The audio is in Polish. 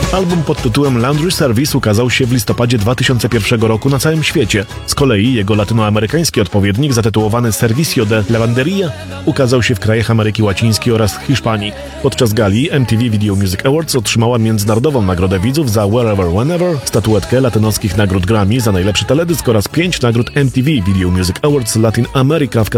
Album pod tytułem Laundry Service ukazał się w listopadzie 2001 roku na całym świecie. Z kolei jego latynoamerykański odpowiednik zatytułowany Servicio de Lavanderia ukazał się w krajach Ameryki Łacińskiej oraz Hiszpanii. Podczas gali MTV Video Music Awards otrzymała międzynarodową nagrodę widzów za Wherever Whenever, statuetkę latynoskich nagród Grammy za najlepszy teledysk oraz 5 nagród MTV Video Music Awards Latin America w